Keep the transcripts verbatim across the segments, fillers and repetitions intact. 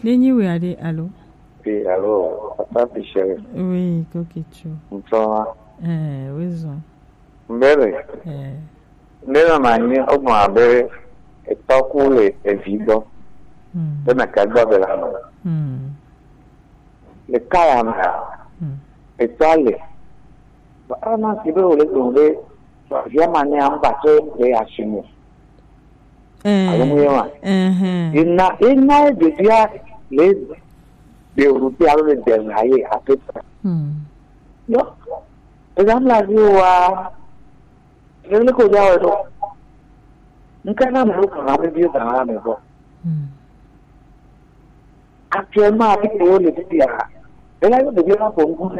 Lenny, we are the allô? Oui, allô, papa Pichel. Oui, Kokicho. Bonsoir. Eh, oui, ça. Mbele. Eh. Mbele mani omo abere etokule evido. Hmm. Dena kagba bela. Hmm. Le kayama. Hmm. Etale. Ba ana kibe ole tole. Ba yamani amba to le ashimu. Eh. Alumuyewa. Eh. Ina ina de dia le de rupi alo le delaye apeta. Hmm. Yo. Ezam la viwa. Ele ko jawo do. Nkana mo ko na bi da na me bo. Hmm. Actuellement avec les le dia. Elle a de bien pour nous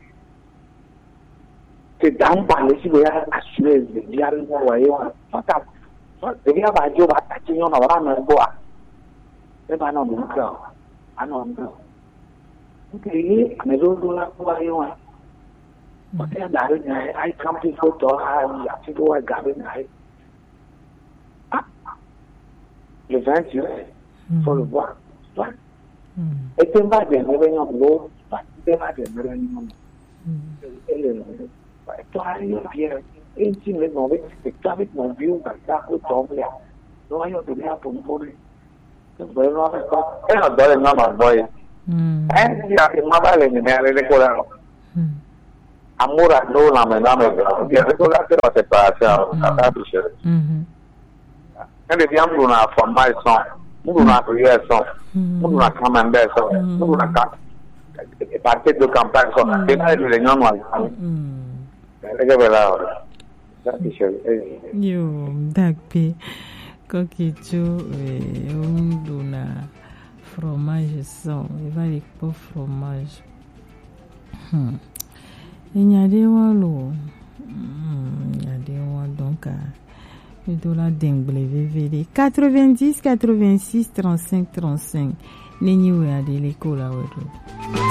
c'est dans parler si vous assurer de dia le voyer fata. De dia ba jo ba ta chi yo na ba na bo a. E ba na mo ka. Ano ndo. Okay, me do do la ko yo. But then I come to photo I have to go I got it I. Ah. Le vingt faut le voir. Toi. Et tu vas bien, mais non, non, tu vas bien, mais non. Elle est toi, il y a un petit peu de mauvais, et tu avec mon vieux, ça peut tomber. Non, il y a de l'air pour nous voler. C'est vraiment pas. Elle a donné un nom à boy. Elle dit à ma balle, mais elle est collée. Amour à l'eau, la main, la main, il y a des collatéral à séparation, à la bouche. Elle est bien pour la formation. Nous na prière son nous na camembert son nous na partie de campagne son et là les gens moi elle est là ça c'est yo dakpe Kokicho et on na fromage son il va les pour fromage hmm il y a des wallo il y a des wallo donc le dollar d'Ingle V V D quatre-vingt-dix, quatre-vingt-six, trente-cinq, trente-cinq. Nenye we ade l'école là.